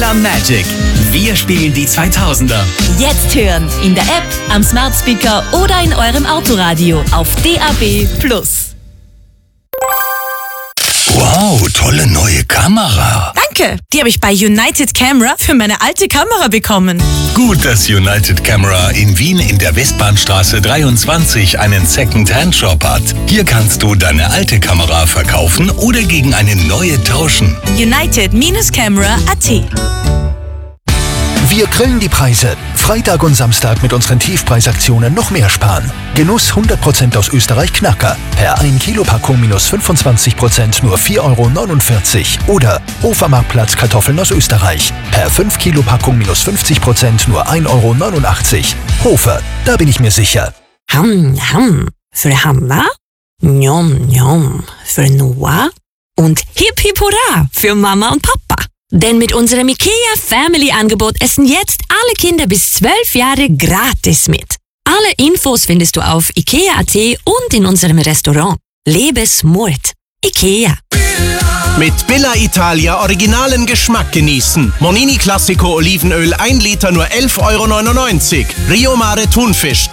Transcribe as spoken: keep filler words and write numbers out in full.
Ikea Magic. Wir spielen die zweitausender. Jetzt hören in der App, am Smart Speaker oder in eurem Autoradio auf D A B plus. Wow, tolle neue Kamera. Danke, die habe ich bei United Camera für meine alte Kamera bekommen. Gut, dass United Camera in Wien in der Westbahnstraße dreiundzwanzig einen Second-Hand-Shop hat. Hier kannst du deine alte Kamera verkaufen oder gegen eine neue tauschen. United Camera Punkt A T. Wir grillen die Preise. Freitag und Samstag mit unseren Tiefpreisaktionen noch mehr sparen. Genuss hundert Prozent aus Österreich Knacker. Per ein Kilo Packung minus fünfundzwanzig Prozent nur vier Euro neunundvierzig. Oder Hofermarktplatz Kartoffeln aus Österreich. Per fünf Kilo Packung minus fünfzig Prozent nur ein Euro neunundachtzig. Hofer, da bin ich mir sicher. Ham, ham. Für Hanna, njom, njom. Für Noah und hip hip hurra für Mama und Papa. Denn mit unserem IKEA Family Angebot essen jetzt alle Kinder bis zwölf Jahre gratis mit. Alle Infos findest du auf ikea punkt a t und in unserem Restaurant. Lebe smart. IKEA. Mit Billa Italia originalen Geschmack genießen. Monini Classico Olivenöl ein Liter nur elf Euro neunundneunzig. Rio Mare Thunfisch